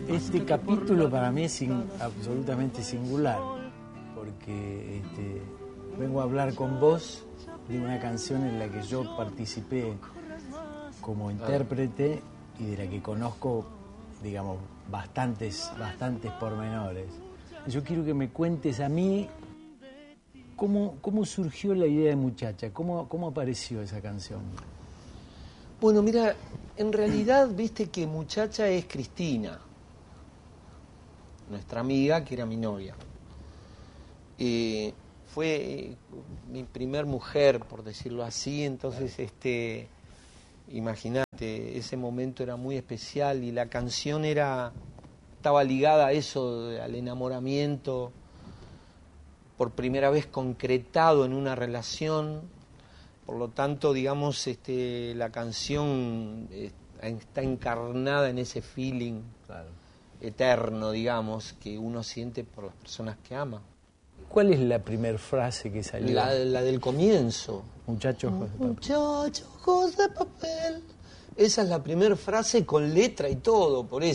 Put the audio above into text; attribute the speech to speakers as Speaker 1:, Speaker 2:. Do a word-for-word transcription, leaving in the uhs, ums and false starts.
Speaker 1: Este capítulo para mí es sin, absolutamente singular, porque este, vengo a hablar con vos de una canción en la que yo participé como intérprete y de la que conozco, digamos, bastantes, bastantes pormenores. Yo quiero que me cuentes a mí cómo, cómo surgió la idea de Muchacha, cómo, cómo apareció esa canción.
Speaker 2: Bueno, mira, en realidad, viste que Muchacha es Cristina, nuestra amiga, que era mi novia. Eh, fue mi primer mujer, por decirlo así, entonces, este, imagínate, ese momento era muy especial y la canción era, estaba ligada a eso, al enamoramiento, por primera vez concretado en una relación. Por lo tanto, digamos, este, la canción está encarnada en ese feeling claro. eterno, digamos, que uno siente por las personas que ama.
Speaker 1: ¿Cuál es la primera frase que salió?
Speaker 2: La, la del comienzo.
Speaker 1: Muchachos ojos de papel.
Speaker 2: Muchachos ojos de papel. Esa es la primera frase con letra y todo, por eso.